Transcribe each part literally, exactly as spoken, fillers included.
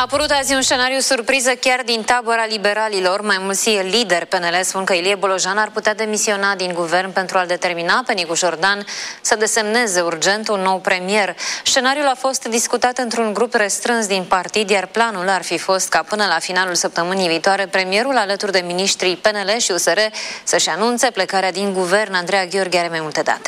apărut azi un scenariu surpriză chiar din tabăra liberalilor. Mai mulți lideri P N L spun că Ilie Bolojan ar putea demisiona din guvern pentru a-l determina pe Nicu Șordan să desemneze urgent un nou premier. Scenariul a fost discutat într-un grup restrâns din partid, iar planul ar fi fost ca până la finalul săptămânii viitoare premierul alături de miniștrii P N L și U S R să-și anunțe plecarea din guvern. Andreea Gheorghe are mai multe date.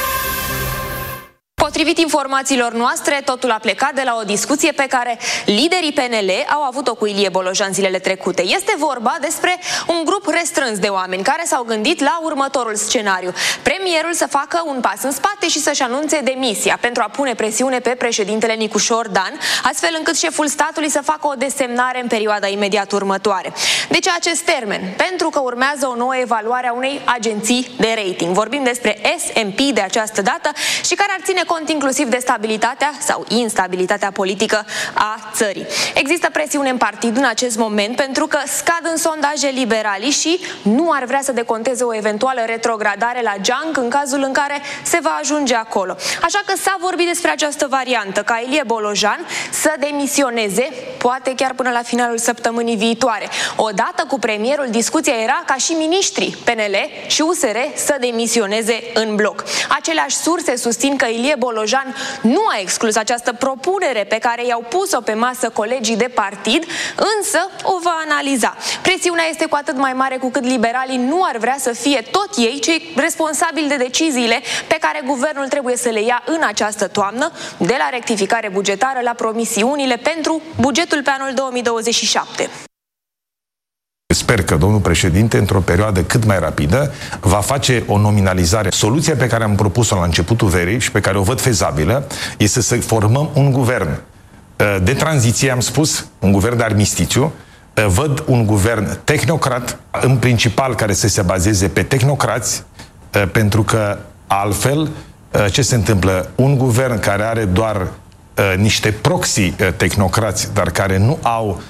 Potrivit informațiilor noastre, totul a plecat de la o discuție pe care liderii P N L au avut-o cu Ilie Bolojan zilele trecute. Este vorba despre un grup restrâns de oameni care s-au gândit la următorul scenariu. Premierul să facă un pas în spate și să-și anunțe demisia pentru a pune presiune pe președintele Nicu Șordan, astfel încât șeful statului să facă o desemnare în perioada imediat următoare. De ce acest termen? Pentru că urmează o nouă evaluare a unei agenții de rating. Vorbim despre S and P de această dată și care ar ține cont inclusiv de stabilitatea sau instabilitatea politică a țării. Există presiune în partid în acest moment pentru că scad în sondaje liberalii și nu ar vrea să deconteze o eventuală retrogradare la geanc în cazul în care se va ajunge acolo. Așa că s-a vorbit despre această variantă, ca Ilie Bolojan să demisioneze, poate chiar până la finalul săptămânii viitoare. Odată cu premierul, discuția era ca și miniștrii P N L și U S R să demisioneze în bloc. Aceleași surse susțin că Ilie Bolojan nu a exclus această propunere pe care i-au pus-o pe masă colegii de partid, însă o va analiza. Presiunea este cu atât mai mare cu cât liberalii nu ar vrea să fie tot ei cei responsabili de deciziile pe care guvernul trebuie să le ia în această toamnă, de la rectificare bugetară la promisiunile pentru bugetul pe anul două mii douăzeci și șapte. Sper că domnul președinte, într-o perioadă cât mai rapidă, va face o nominalizare. Soluția pe care am propus-o la începutul verii și pe care o văd fezabilă este să formăm un guvern de tranziție, am spus, un guvern de armistițiu. Văd un guvern tehnocrat, în principal care să se bazeze pe tehnocrați, pentru că altfel ce se întâmplă? Un guvern care are doar niște proxy tehnocrați, dar care nu au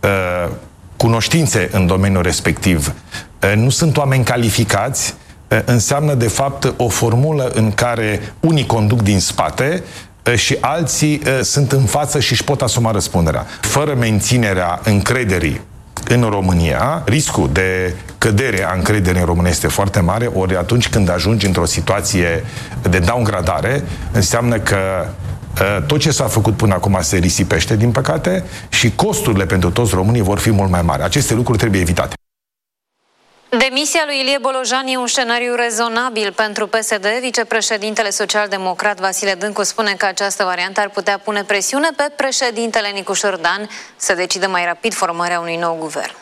cunoștințe în domeniul respectiv, nu sunt oameni calificați, înseamnă de fapt o formulă în care unii conduc din spate și alții sunt în față și își pot asuma răspunderea. Fără menținerea încrederii în România, riscul de cădere a încrederii în România este foarte mare, ori atunci când ajungi într-o situație de downgradare, înseamnă că tot ce s-a făcut până acum se risipește, din păcate, și costurile pentru toți românii vor fi mult mai mari. Aceste lucruri trebuie evitate. Demisia lui Ilie Bolojan e un scenariu rezonabil pentru P S D. Vicepreședintele social-democrat Vasile Dâncu spune că această variantă ar putea pune presiune pe președintele Nicu Șordan să decidă mai rapid formarea unui nou guvern.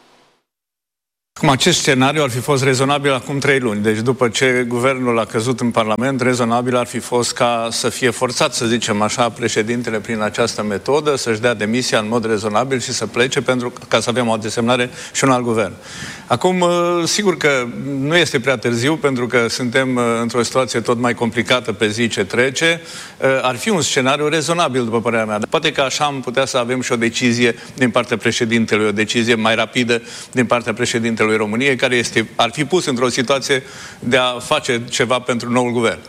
Cum acest scenariu ar fi fost rezonabil acum trei luni. Deci după ce guvernul a căzut în Parlament, rezonabil ar fi fost ca să fie forțat, să zicem așa, președintele prin această metodă, să-și dea demisia în mod rezonabil și să plece pentru ca să avem o desemnare și un alt guvern. Acum, sigur că nu este prea târziu, pentru că suntem într-o situație tot mai complicată pe zi ce trece. Ar fi un scenariu rezonabil, după părerea mea. Poate că așa am putea să avem și o decizie din partea președintelui, o decizie mai rapidă din partea președintelui României, care este, ar fi pus într-o situație de a face ceva pentru noul guvern.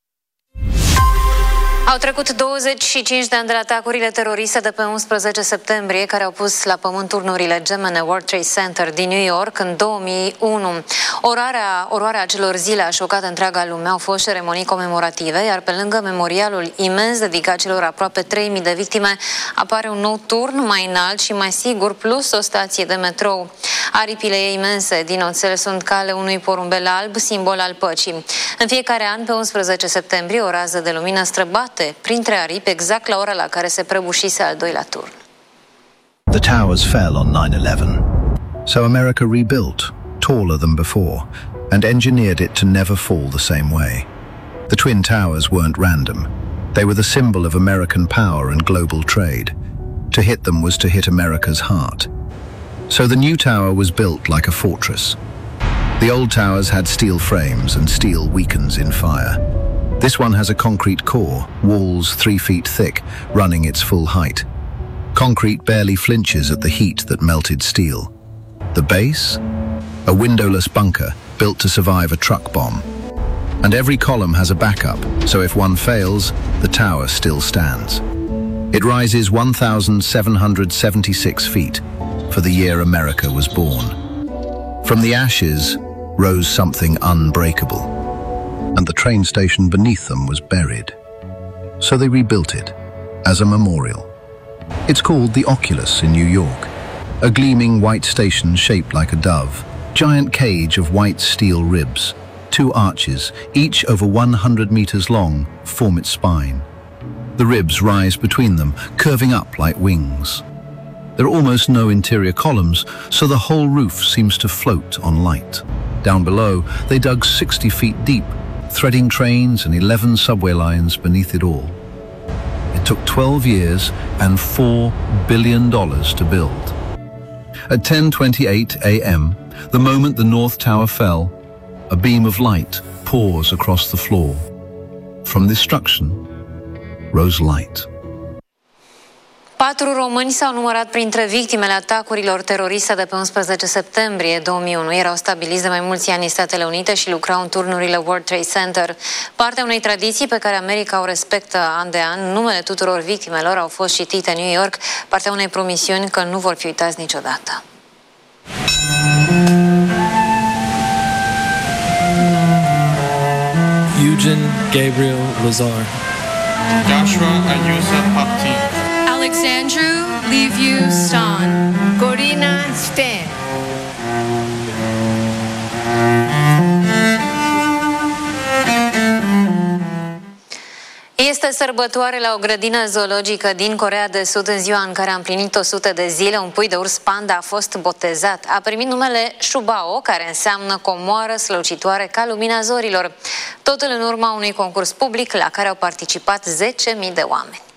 Au trecut douăzeci și cinci de ani de la atacurile teroriste de pe unsprezece septembrie, care au pus la pământ turnurile gemene World Trade Center din New York în două mii unu. Orarea, oroarea acelor zile a șocat întreaga lume. Au fost ceremonii comemorative, iar pe lângă memorialul imens dedicat celor aproape trei mii de victime, apare un nou turn mai înalt și mai sigur, plus o stație de metrou. Aripile ei imense din oțel sunt cale unui porumbel alb, simbol al păcii. În fiecare an, pe unsprezece septembrie, o rază de lumină străbate printre aripi exact la ora la care se prăbușise al doilea turn. The towers fell on nine eleven. So America rebuilt, taller than before, and engineered it to never fall the same way. The Twin Towers weren't random. They were the symbol of American power and global trade. To hit them was to hit America's heart. So the new tower was built like a fortress. The old towers had steel frames, and steel weakens in fire. This one has a concrete core, walls three feet thick, running its full height. Concrete barely flinches at the heat that melted steel. The base? A windowless bunker built to survive a truck bomb. And every column has a backup, so if one fails, the tower still stands. It rises one thousand seven hundred seventy-six feet for the year America was born. From the ashes rose something unbreakable, and the train station beneath them was buried. So they rebuilt it as a memorial. It's called the Oculus in New York, a gleaming white station shaped like a dove, giant cage of white steel ribs. Two arches, each over one hundred meters long, form its spine. The ribs rise between them, curving up like wings. There are almost no interior columns, so the whole roof seems to float on light. Down below, they dug sixty feet deep, threading trains and eleven subway lines beneath it all. It took twelve years and four billion dollars to build. At ten twenty-eight a m, the moment the North Tower fell, a beam of light pours across the floor. From destruction rose light. Patru români s-au numărat printre victimele atacurilor teroriste de pe unsprezece septembrie două mii unu. Erau stabiliți de mai mulți ani în Statele Unite și lucrau în turnurile World Trade Center. Partea unei tradiții pe care America o respectă an de an, numele tuturor victimelor au fost citite în New York, partea unei promisiuni că nu vor fi uitați niciodată. Eugene Gabriel Lazar, Joshua Ayusa Papti, Alexandru Liviu Stan, Corina Stan. Este sărbătoare la o grădină zoologică din Coreea de Sud în ziua în care a împlinit o sută de zile. Un pui de urs panda a fost botezat. A primit numele Shubao, care înseamnă comoară slăucitoare ca lumina zorilor. Totul în urma unui concurs public la care au participat zece mii de oameni.